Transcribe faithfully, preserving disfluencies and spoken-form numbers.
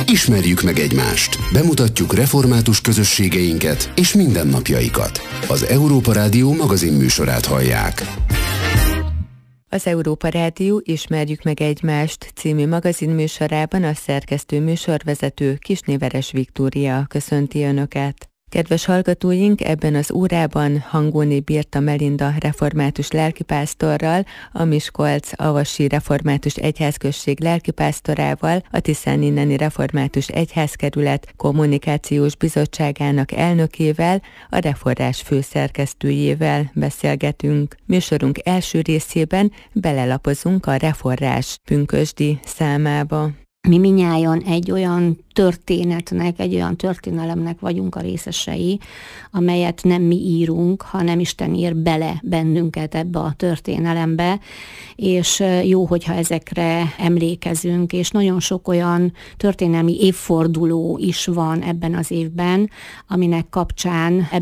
Ismerjük meg egymást, bemutatjuk református közösségeinket és mindennapjaikat. Az Európa Rádió magazinműsorát hallják. Az Európa Rádió Ismerjük meg egymást című magazinműsorában a szerkesztő műsorvezető Kisnéveres Viktória köszönti Önöket. Kedves hallgatóink, ebben az órában hangolni Birta Melinda református lelkipásztorral, a Miskolc-Avasi Református Egyházközség lelkipásztorával, a Tiszáninneni Református Egyházkerület kommunikációs bizottságának elnökével, a Reforrás főszerkesztőjével beszélgetünk. Műsorunk első részében belelapozunk a Reforrás pünkösdi számába. Mi minnyájan egy olyan történetnek, egy olyan történelemnek vagyunk a részesei, amelyet nem mi írunk, hanem Isten ír bele bennünket ebbe a történelembe, és jó, hogyha ezekre emlékezünk, és nagyon sok olyan történelmi évforduló is van ebben az évben, aminek kapcsán